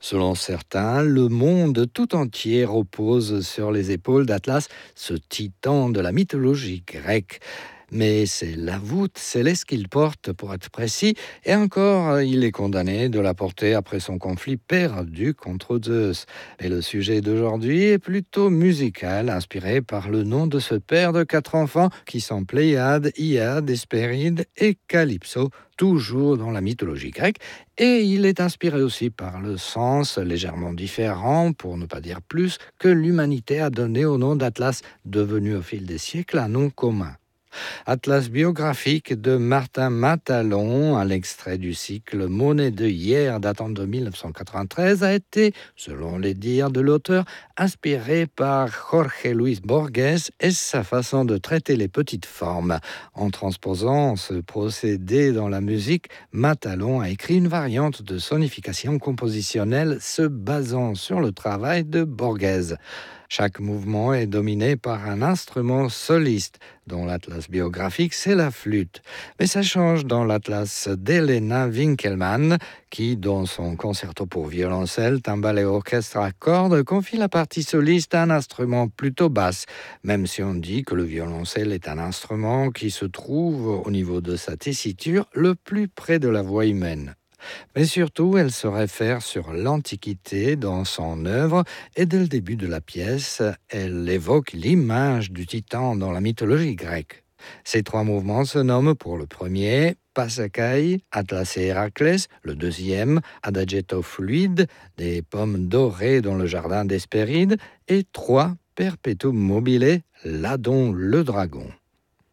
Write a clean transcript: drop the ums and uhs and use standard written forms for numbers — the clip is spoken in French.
Selon certains, le monde tout entier repose sur les épaules d'Atlas, ce titan de la mythologie grecque. Mais c'est la voûte céleste qu'il porte, pour être précis, et encore, il est condamné de la porter après son conflit perdu contre Zeus. Et le sujet d'aujourd'hui est plutôt musical, inspiré par le nom de ce père de 4 enfants qui sont Pléiade, Hyade, Hespéride et Calypso, toujours dans la mythologie grecque. Et il est inspiré aussi par le sens légèrement différent, pour ne pas dire plus, que l'humanité a donné au nom d'Atlas, devenu au fil des siècles un nom commun. Atlas biographique de Martin Matalon, à l'extrait du cycle Monnaie de hier datant de 1993, a été, selon les dires de l'auteur, inspiré par Jorge Luis Borges et sa façon de traiter les petites formes. En transposant ce procédé dans la musique, Matalon a écrit une variante de sonification compositionnelle se basant sur le travail de Borges. Chaque mouvement est dominé par un instrument soliste, dont l'atlas biographique, c'est la flûte. Mais ça change dans l'atlas d'Helena Winkelmann, qui, dans son concerto pour violoncelle, timbale et orchestre à cordes, confie la partie soliste à un instrument plutôt basse, même si on dit que le violoncelle est un instrument qui se trouve, au niveau de sa tessiture, le plus près de la voix humaine. Mais surtout, elle se réfère sur l'Antiquité dans son œuvre et dès le début de la pièce, elle évoque l'image du titan dans la mythologie grecque. Ces 3 mouvements se nomment pour le premier Passacaille, Atlas et Héraclès, le deuxième Adagietto fluide, des pommes dorées dans le jardin d'Hespéride, et 3 Perpetuum mobile, Ladon le dragon.